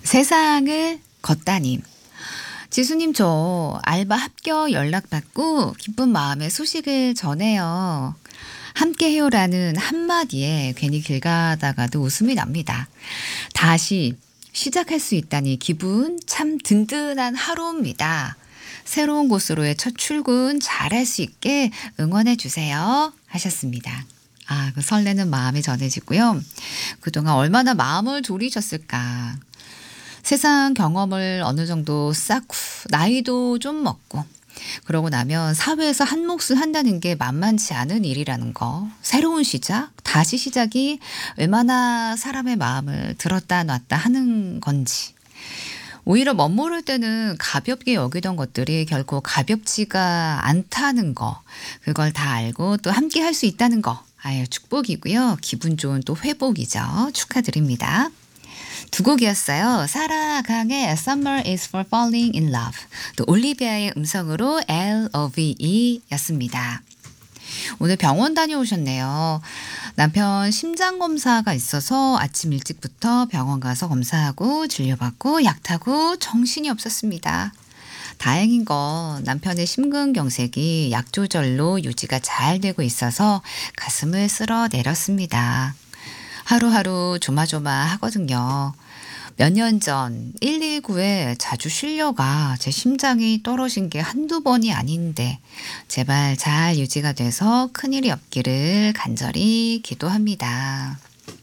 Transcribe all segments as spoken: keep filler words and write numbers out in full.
세상을 걷다님. 지수님, 저 알바 합격 연락받고 기쁜 마음에 소식을 전해요. 함께해요라는 한마디에 괜히 길 가다가도 웃음이 납니다. 다시 시작할 수 있다니 기분 참 든든한 하루입니다. 새로운 곳으로의 첫 출근 잘할 수 있게 응원해 주세요 하셨습니다. 아, 그 설레는 마음이 전해지고요. 그동안 얼마나 마음을 졸이셨을까. 세상 경험을 어느 정도 쌓고 나이도 좀 먹고 그러고 나면 사회에서 한 몫을 한다는 게 만만치 않은 일이라는 거. 새로운 시작, 다시 시작이 얼마나 사람의 마음을 들었다 놨다 하는 건지. 오히려 멋모를 때는 가볍게 여기던 것들이 결코 가볍지가 않다는 거. 그걸 다 알고 또 함께 할 수 있다는 거. 아유, 축복이고요. 기분 좋은 또 회복이죠. 축하드립니다. 두 곡이었어요. 사라 강의 Summer is for falling in love. 또 올리비아의 음성으로 엘 오 브이 이 였습니다. 오늘 병원 다녀오셨네요. 남편 심장검사가 있어서 아침 일찍부터 병원 가서 검사하고 진료받고 약 타고 정신이 없었습니다. 다행인 건 남편의 심근경색이 약 조절로 유지가 잘 되고 있어서 가슴을 쓸어 내렸습니다. 하루하루 조마조마하거든요. 몇 년 전 일일구에 자주 실려가 제 심장이 떨어진 게 한두 번이 아닌데 제발 잘 유지가 돼서 큰일이 없기를 간절히 기도합니다.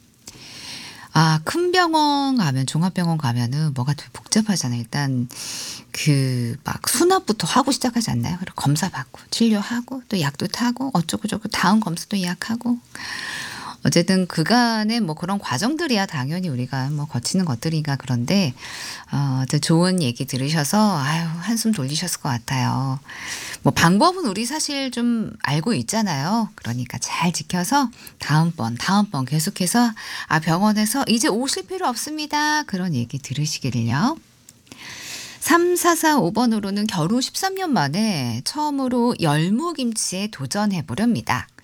아, 큰 병원 가면, 종합병원 가면은 뭐가 되게 복잡하잖아요. 일단 그 막 수납부터 하고 시작하지 않나요? 그리고 검사 받고 진료하고 또 약도 타고 어쩌고저쩌고 다음 검사도 예약하고. 어쨌든 그간의 뭐 그런 과정들이야 당연히 우리가 뭐 거치는 것들이니까. 그런데 어, 또 좋은 얘기 들으셔서 아유, 한숨 돌리셨을 것 같아요. 뭐 방법은 우리 사실 좀 알고 있잖아요. 그러니까 잘 지켜서 다음번 다음번 계속해서 아, 병원에서 이제 오실 필요 없습니다. 그런 얘기 들으시기를요. 삼사사오 번으로는 결혼 십삼 년 만에 처음으로 열무김치에 도전해 보렵니다.